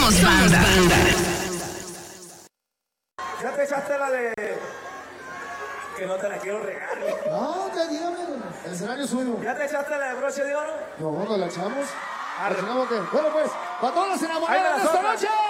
Somos banda. ¿Ya te echaste la de...? Que no te la quiero regalar. No, ya dígame, el escenario es suyo. ¿Ya te echaste la de broche de oro? No, ¿no la echamos? ¿La echamos qué? Bueno, pues, para todos los enamorados de esta noche.